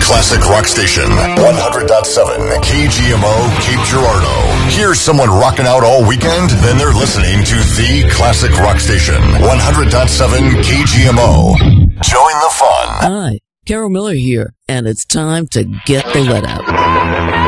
classic rock station, 100.7 KGMO, Cape Girardeau. Here's someone rocking out all weekend, then they're listening to the classic rock station, 100.7 KGMO. Join the fun. Hi, Carol Miller here, and it's time to get the let out.